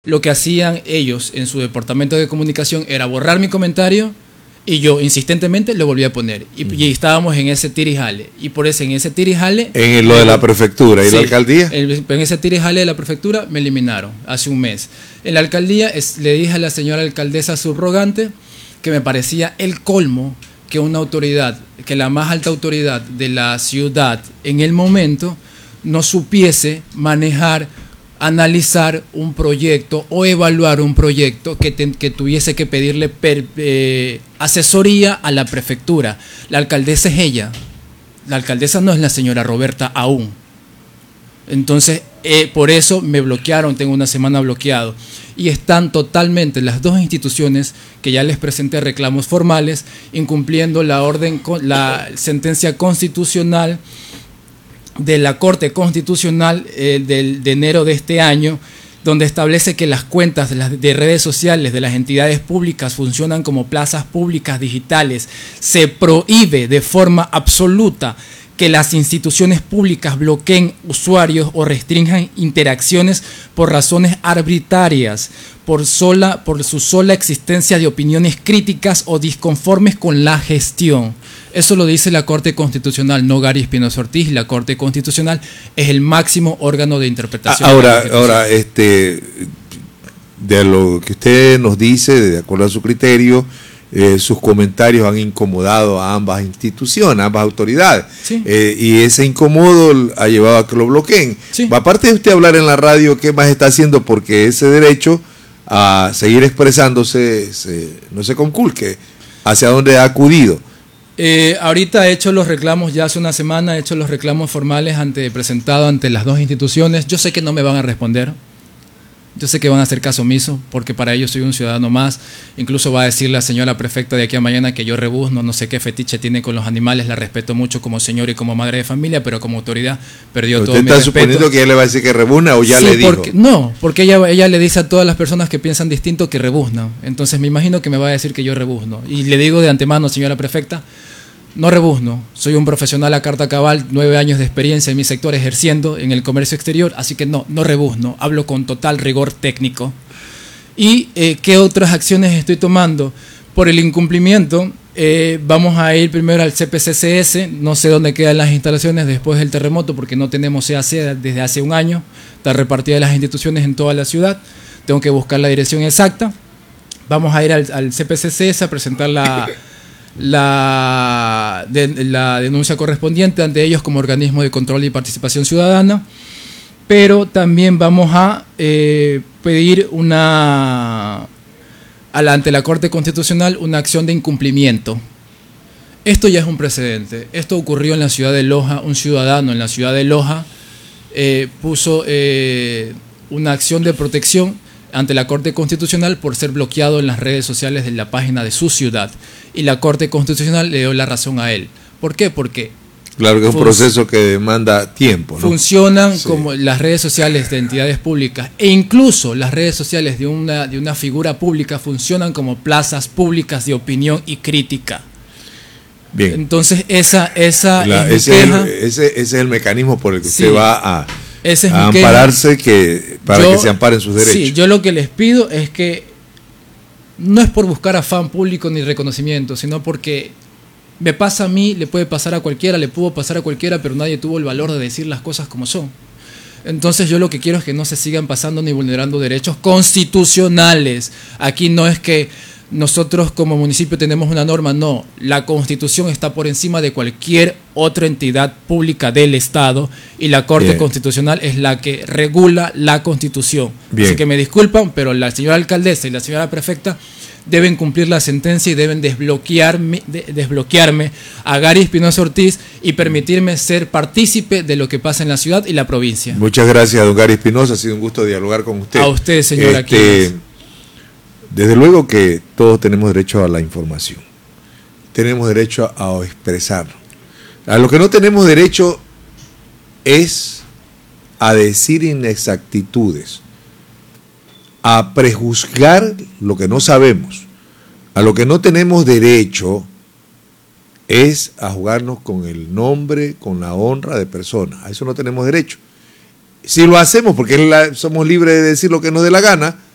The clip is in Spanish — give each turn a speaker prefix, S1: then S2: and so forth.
S1: Lo que hacían ellos en su departamento de comunicación era borrar mi comentario y yo insistentemente lo volví a poner. Y estábamos en ese tirijale. Y por eso en ese tirijale...
S2: En lo de la prefectura y sí, la alcaldía.
S1: En ese tirijale de la prefectura me eliminaron hace un mes. En la alcaldía le dije a la señora alcaldesa subrogante que me parecía el colmo que una autoridad, que la más alta autoridad de la ciudad en el momento no supiese manejar, analizar un proyecto o evaluar un proyecto que tuviese que pedirle asesoría a la prefectura. La alcaldesa es ella, la alcaldesa no es la señora Roberta aún. Entonces, por eso me bloquearon, tengo una semana bloqueado. Y están totalmente las dos instituciones que ya les presenté reclamos formales, incumpliendo la sentencia constitucional de la Corte Constitucional de enero de este año, donde establece que las cuentas de redes sociales de las entidades públicas funcionan como plazas públicas digitales. Se prohíbe de forma absoluta que las instituciones públicas bloqueen usuarios o restrinjan interacciones por razones arbitrarias, por su sola existencia de opiniones críticas o disconformes con la gestión. Eso lo dice la Corte Constitucional, no Gary Espinosa Ortiz. La Corte Constitucional es el máximo órgano de interpretación.
S2: Ahora, de lo que usted nos dice, de acuerdo a su criterio, sus comentarios han incomodado a ambas instituciones, a ambas autoridades. Sí. Y ese incomodo ha llevado a que lo bloqueen. Sí. Aparte de usted hablar en la radio, ¿qué más está haciendo? Porque ese derecho a seguir expresándose no se conculque. ¿Hacia dónde ha acudido?
S1: Ahorita he hecho los reclamos, ya hace una semana he hecho los reclamos formales presentado ante las dos instituciones. Yo sé que no me van a responder. Yo sé que van a hacer caso omiso, porque para ellos soy un ciudadano más. Incluso va a decir la señora prefecta de aquí a mañana que yo rebuzno, no sé qué fetiche tiene con los animales. La respeto mucho como señora y como madre de familia, pero como autoridad perdió todo mi respeto.
S2: ¿Usted está suponiendo que ella le va a decir que rebuzna o ya sí, le dijo?
S1: Porque ella le dice a todas las personas que piensan distinto que rebuznan. Entonces me imagino que me va a decir que yo rebuzno. Y le digo de antemano, señora prefecta, no rebuzno, soy un profesional a carta cabal, 9 años de experiencia en mi sector ejerciendo en el comercio exterior, así que no rebuzno, hablo con total rigor técnico. ¿Y qué otras acciones estoy tomando? Por el incumplimiento, vamos a ir primero al CPCCS, no sé dónde quedan las instalaciones después del terremoto, porque no tenemos CAC desde hace un año, está repartida las instituciones en toda la ciudad, tengo que buscar la dirección exacta. Vamos a ir al CPCCS a presentar la denuncia correspondiente ante ellos como organismo de control y participación ciudadana, pero también vamos a pedir ante la Corte Constitucional una acción de incumplimiento. Esto ya es un precedente. Esto ocurrió en la ciudad de Loja. Un ciudadano en la ciudad de Loja puso una acción de protección ante la Corte Constitucional por ser bloqueado en las redes sociales de la página de su ciudad. Y la Corte Constitucional le dio la razón a él. ¿Por qué? Porque
S2: claro que es un proceso que demanda tiempo, ¿no?
S1: Funcionan como las redes sociales de entidades públicas e incluso las redes sociales de una figura pública funcionan como plazas públicas de opinión y crítica.
S2: Bien.
S1: Entonces ese
S2: es el mecanismo por el que usted va a ampararse para que se amparen sus derechos.
S1: Sí, yo lo que les pido es que no es por buscar afán público ni reconocimiento, sino porque me pasa a mí, le puede pasar a cualquiera, le pudo pasar a cualquiera, pero nadie tuvo el valor de decir las cosas como son. Entonces yo lo que quiero es que no se sigan pasando ni vulnerando derechos constitucionales. Aquí no es que nosotros como municipio tenemos una norma, no. La Constitución está por encima de cualquier otra entidad pública del Estado y la Corte Constitucional es la que regula la Constitución. Bien. Así que me disculpan, pero la señora alcaldesa y la señora prefecta deben cumplir la sentencia y deben desbloquearme a Gary Espinosa Ortiz y permitirme ser partícipe de lo que pasa en la ciudad y la provincia.
S2: Muchas gracias, don Gary Espinosa, ha sido un gusto dialogar con usted.
S1: A usted, señora.
S2: Desde luego que todos tenemos derecho a la información, tenemos derecho a expresarlo. A lo que no tenemos derecho es a decir inexactitudes, a prejuzgar lo que no sabemos. A lo que no tenemos derecho es a jugarnos con el nombre, con la honra de personas. A eso no tenemos derecho. Si lo hacemos porque somos libres de decir lo que nos dé la gana,